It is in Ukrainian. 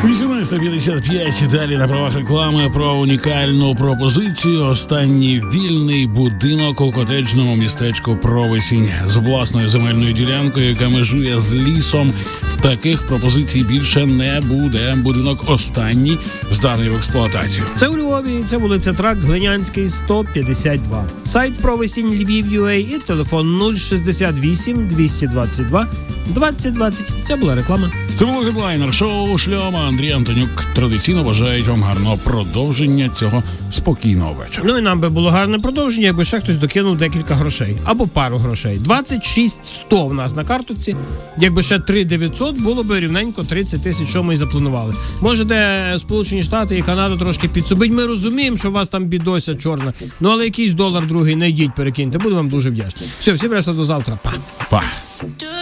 18:55. Далі на правах реклами про унікальну пропозицію. Останній вільний будинок у котеджному містечку Провесінь з власною земельною ділянкою, яка межує з лісом. Таких пропозицій більше не буде. Будинок останній зданий в експлуатацію. Це у Львові, це вулиця Тракт Глинянський, 152. Сайт Провесінь Львів.ua і телефон 068 222 2020. Це була реклама. Це було гедлайнер шоу Шльома. Андрій Антонюк традиційно бажають вам гарного продовження цього спокійного вечора. Ну і нам би було гарне продовження, якби ще хтось докинув декілька грошей. Або пару грошей. 26 100 в нас на карточці. Якби ще 3900, було б рівненько 30 тисяч, що ми і запланували. Може, де Сполучені Штати і Канаду трошки підсобить. Ми розуміємо, що у вас там бідося чорна. Ну, але якийсь долар другий знайдіть, перекиньте. Буду вам дуже вдячний. Все, всім решта до завтра. Па. Па.